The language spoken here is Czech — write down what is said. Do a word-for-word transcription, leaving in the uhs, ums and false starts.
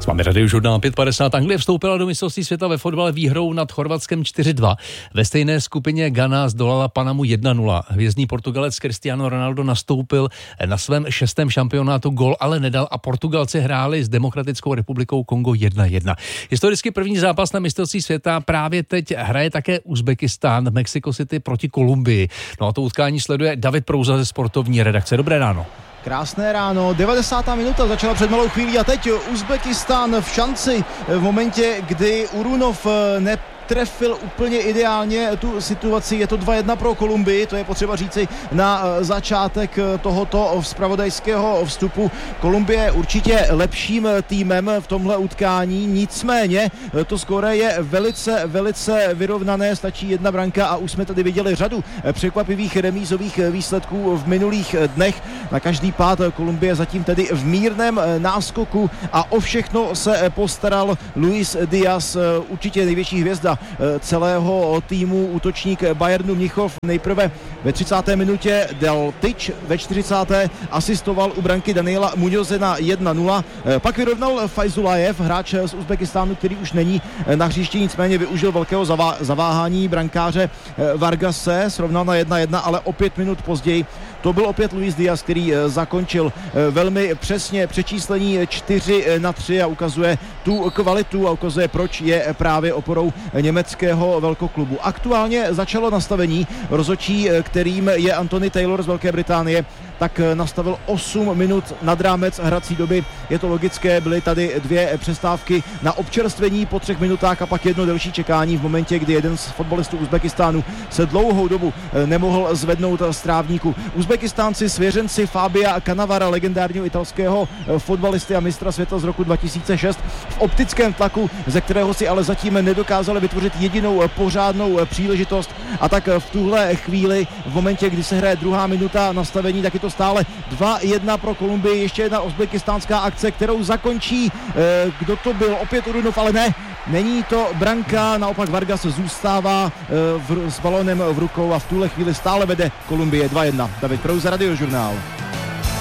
S vámi Radiožurnál pět padesát. Anglie vstoupila do mistrovství světa ve fotbale výhrou nad Chorvatskem čtyři dva. Ve stejné skupině Ghana zdolala Panamu jedna nula. Hvězdný Portugalec Cristiano Ronaldo nastoupil na svém šestém šampionátu, gól ale nedal a Portugalci hráli s Demokratickou republikou Kongo jedna jedna. Historicky první zápas na mistrovství světa právě teď hraje také Uzbekistán v Mexico City proti Kolumbii. No a to utkání sleduje David Prouza ze sportovní redakce. Dobré ráno. Krásné ráno, devadesátá minuta začala před malou chvílí a teď Uzbekistán v šanci v momentě, kdy Urunov ne trefil úplně ideálně tu situaci. Je to dva jedna pro Kolumbii, to je potřeba říci na začátek tohoto zpravodajského vstupu. Kolumbie je určitě lepším týmem v tomhle utkání, nicméně to skóre je velice, velice vyrovnané, stačí jedna branka a už jsme tady viděli řadu překvapivých remízových výsledků v minulých dnech. Na každý pád Kolumbie zatím tedy v mírném náskoku a o všechno se postaral Luis Díaz, určitě největší hvězda celého týmu, útočník Bayernu Mnichov. Nejprve ve třicáté minutě Del Tyč, ve čtyřicáté asistoval u branky Daniela Muñoze na jedna nula. Pak vyrovnal Fajzulajev, hráč z Uzbekistánu, který už není na hřišti, nicméně využil velkého zavá- zaváhání brankáře Vargase, srovnal na jedna jedna, ale o pět minut později to byl opět Luis Díaz, který zakončil velmi přesně přečíslení čtyři na tři a ukazuje tu kvalitu a ukazuje, proč je právě oporou německého velkoklubu. Aktuálně začalo nastavení. Rozhodčí, kterým je Anthony Taylor z Velké Británie, tak nastavil osm minut nad rámec hrací doby. Je to logické, byly tady dvě přestávky na občerstvení po třech minutách a pak jedno delší čekání v momentě, kdy jeden z fotbalistů Uzbekistánu se dlouhou dobu nemohl zvednout z trávníku. Uzbekistánci svěřenci Fabia Cannavara, legendárního italského fotbalisty a mistra světa z roku dva tisíce šest, v optickém tlaku, ze kterého si ale zatím nedokázali vytvořit jedinou pořádnou příležitost, a tak v tuhle chvíli, v momentě, kdy se hraje druhá minuta nastavení, tak je to stále dva jedna pro Kolumbii. Ještě jedna uzbekistánská akce, kterou zakončí, eh, kdo to byl, opět Urunov, ale ne, není to branka, naopak Vargas zůstává eh, v, s balonem v rukou a v tuhle chvíli stále vede Kolumbie dva jedna. David Prouza, Radiožurnál.